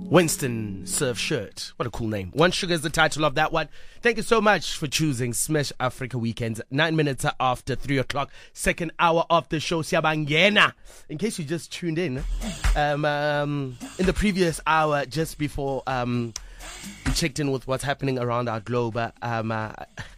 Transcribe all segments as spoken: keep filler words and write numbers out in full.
Winston Surf Shirt. What a cool name. One Sugar is the title of that one. Thank you so much for choosing Smash Africa Weekends. Nine minutes after three o'clock. Second hour of the show. Siyabangena. In case you just tuned in, um, um, in the previous hour, just before um, we checked in with what's happening around our globe, uh, um, uh,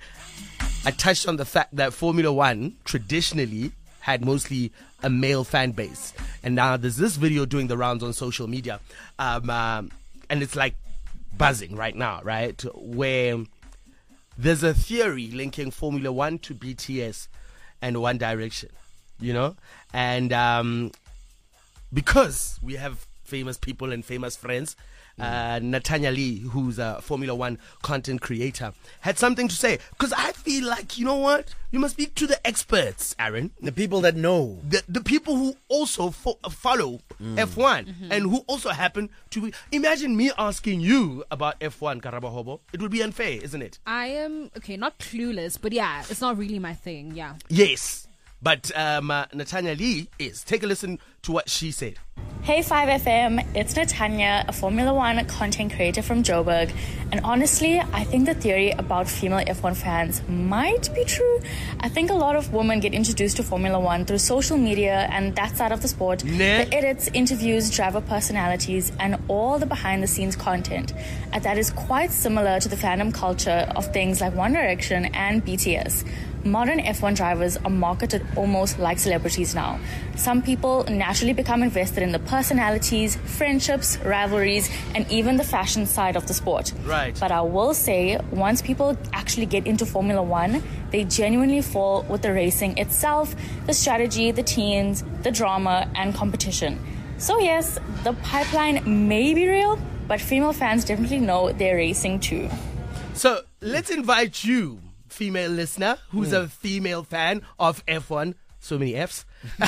I touched on the fact that Formula One traditionally had mostly a male fan base. And now there's this video doing the rounds on social media. Um, um, and it's like buzzing right now, right? Where there's a theory linking Formula One to B T S and One Direction, you know? And um, because we have famous people and famous friends, Uh, Natanya Lee, who's a Formula One content creator, had something to say. Because I feel like, you know what? You must speak to the experts, Aaron. The people that know. The, the people who also fo- follow mm. F one mm-hmm. and who also happen to be... Imagine me asking you about F one, Karabahobo. It would be unfair, isn't it? I am, okay, not clueless, but yeah, it's not really my thing, yeah. Yes. But um, uh, Natanya Lee is. Take a listen to what she said. Hey five F M, it's Natanya, a Formula One content creator from Joburg. And honestly, I think the theory about female F one fans might be true. I think a lot of women get introduced to Formula One through social media and that side of the sport. Nah. The edits, interviews, driver personalities, and all the behind-the-scenes content. And that is quite similar to the fandom culture of things like One Direction and B T S. Modern F one drivers are marketed almost like celebrities now. Some people naturally become invested in the personalities, friendships, rivalries, and even the fashion side of the sport. Right. But I will say, once people actually get into Formula One, they genuinely fall with the racing itself, the strategy, the teams, the drama, and competition. So yes, the pipeline may be real, but female fans definitely know they're racing too. So let's invite you, female listener, who's mm. a female fan of F one. So many Fs.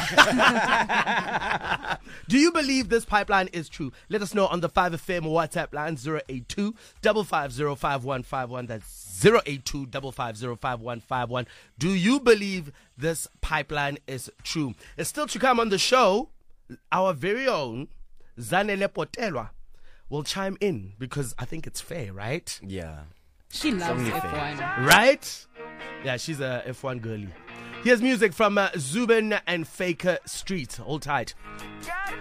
Do you believe this pipeline is true? Let us know on the five F M WhatsApp line zero eight two, five five zero, five one five one. That's zero eight two, five five zero, five one five one. Do you believe this pipeline is true? It's still to come on the show. Our very own Zanele Potelwa will chime in because I think it's fair, right? Yeah. She loves F one. Right? Yeah, she's a F one girlie. Here's music from uh, Zubin and Faker Street. Hold tight.